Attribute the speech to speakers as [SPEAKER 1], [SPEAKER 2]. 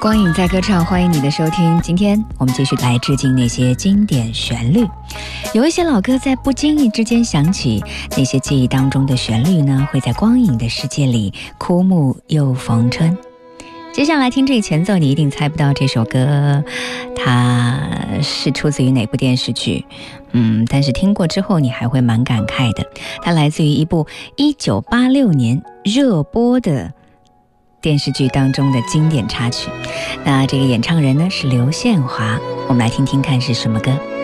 [SPEAKER 1] 光影在歌唱，欢迎你的收听。今天我们继续来致敬那些经典旋律。有一些老歌在不经意之间响起，那些记忆当中的旋律呢，会在光影的世界里枯木又逢春。接下来听这个前奏，你一定猜不到这首歌它是出自于哪部电视剧，但是听过之后你还会蛮感慨的。它来自于一部1986年热播的电视剧当中的经典插曲。那这个演唱人呢是刘宪华，我们来听听看是什么歌。